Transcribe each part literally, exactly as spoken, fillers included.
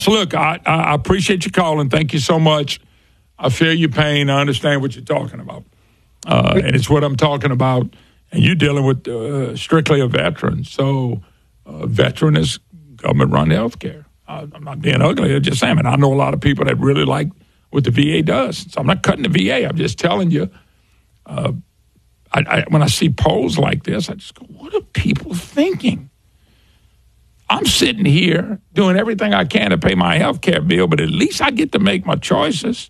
So, look, I, I appreciate you calling. Thank you so much. I feel your pain. I understand what you're talking about. Uh, and it's what I'm talking about. And you're dealing with uh, strictly a veteran. So, uh, veteran is government-run health care. I'm not being ugly. I'm just saying, and I know a lot of people that really like what the V A does. So I'm not cutting the V A. I'm just telling you, uh, I, I, when I see polls like this, I just go, what are people thinking? I'm sitting here doing everything I can to pay my health care bill, but at least I get to make my choices.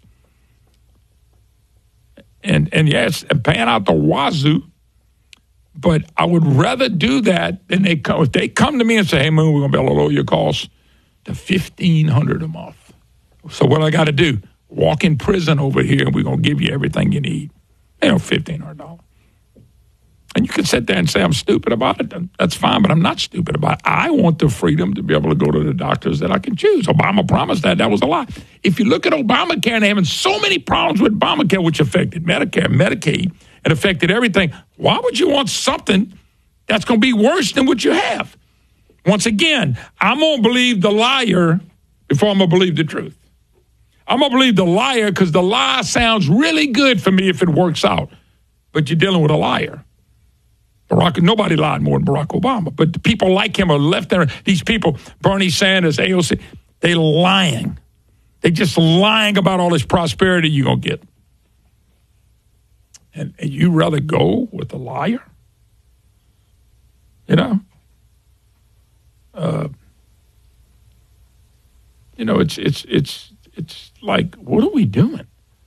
And, and yes, I'm paying out the wazoo, but I would rather do that than they come. If they come to me and say, hey, Moon, we're going to be able to lower your costs to fifteen hundred dollars a month. So what I got to do? Walk in prison over here, and we're going to give you everything you need. You know, fifteen hundred dollars. And you can sit there and say I'm stupid about it. That's fine, but I'm not stupid about it. I want the freedom to be able to go to the doctors that I can choose. Obama promised that. That was a lie. If you look at Obamacare, and they're having so many problems with Obamacare, which affected Medicare, Medicaid, and affected everything, why would you want something that's going to be worse than what you have? Once again, I'm going to believe the liar before I'm going to believe the truth. I'm going to believe the liar because the lie sounds really good for me if it works out. But you're dealing with a liar. Barack, nobody lied more than Barack Obama. But the people like him are left there. These people, Bernie Sanders, A O C, they lying. They just lying about all this prosperity you're going to get. And, and you rather go with a liar? You know? Uh, you know, it's it's it's it's like, what are we doing?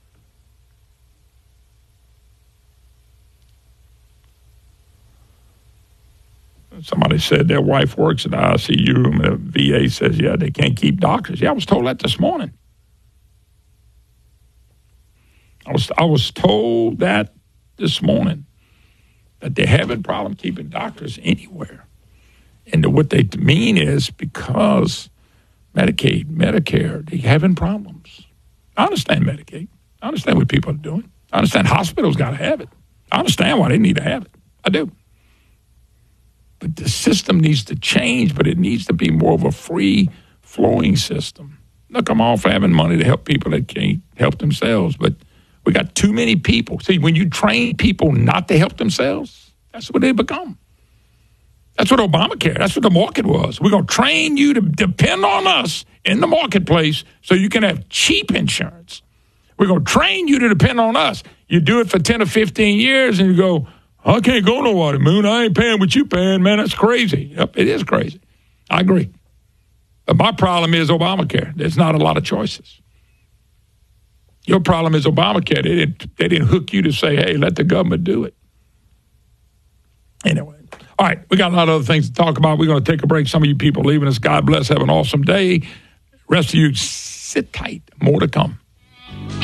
Somebody said their wife works in the I C U room, and the V A says, yeah, they can't keep doctors. Yeah, I was told that this morning. I was I was told that this morning, that they're having problem keeping doctors anywhere. And what they mean is because Medicaid, Medicare, they're having problems. I understand Medicaid. I understand what people are doing. I understand hospitals got to have it. I understand why they need to have it. I do. But the system needs to change, but it needs to be more of a free-flowing system. Look, I'm all for having money to help people that can't help themselves, but we got too many people. See, when you train people not to help themselves, that's what they become. That's what Obamacare, that's what the market was. We're going to train you to depend on us in the marketplace so you can have cheap insurance. We're going to train you to depend on us. You do it for ten or fifteen years and you go, I can't go nowhere, Moon. I ain't paying what you paying. Man, that's crazy. Yep, it is crazy. I agree. But my problem is Obamacare. There's not a lot of choices. Your problem is Obamacare. They didn't, they didn't hook you to say, hey, let the government do it. Anyway. All right, we got a lot of other things to talk about. We're going to take a break. Some of you people leaving us. God bless. Have an awesome day. Rest of you, sit tight. More to come.